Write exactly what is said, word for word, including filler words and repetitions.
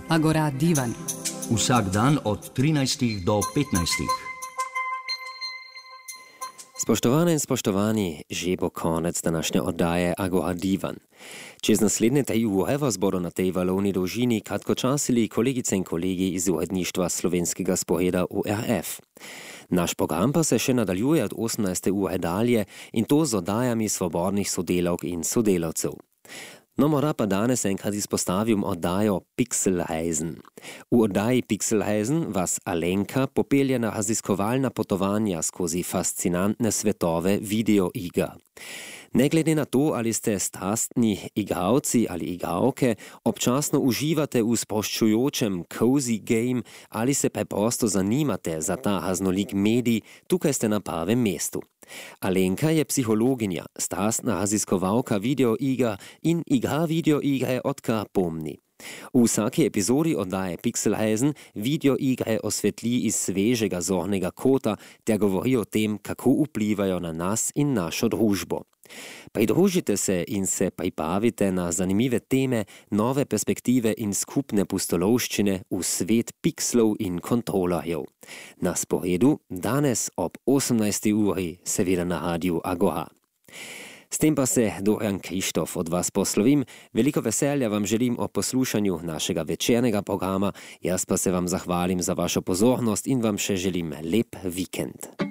Agora Divan. Vsak dan od trinajstih do petnajstih. Spoštovane in spoštovani, že bo konec današnje oddaje Agora Divan. Čez naslednje tri ure vas bodo na tej valovni dolžini kratkočasili kolegice in kolegi iz uredništva slovenskega sporeda U R F. Naš program pa se še nadaljuje od osemnajste ure dalje in to z oddajami svobodnih sodelavk in sodelavcev. No, mora pa danes enkrat izpostavim oddajo Pixelreisen. V oddaji Pixelreisen vas Alenka popelje na raziskovalna potovanja skozi fascinantne svetove videoiger. Ne glede na to, ali ste strastni igralci ali igralke, občasno uživate v sproščujočem cozy game ali se preprosto zanimate za ta raznolik medij, tukaj ste na pravem mestu. Alenka je psihologinja, strastna raziskovalka videoiger in igra videoigre odkar pomni. V vsaki epizodi oddaje Pixelreisen videoigre osvetli iz svežega zornega kota ter govori o tem, kako vplivajo na nas in našo družbo. Pridružite se in se pripravite na zanimive teme, nove perspektive in skupne pustolovščine v svet pikslov in kontrolerjev. Na sporedu danes ob osemnajsti uri, seveda na Radiu Agora. S tem pa se Dorian Krištof od vas poslovim. Veliko veselja vam želim o poslušanju našega večernega programa, jaz pa se vam zahvalim za vašo pozornost in vam še želim lep vikend.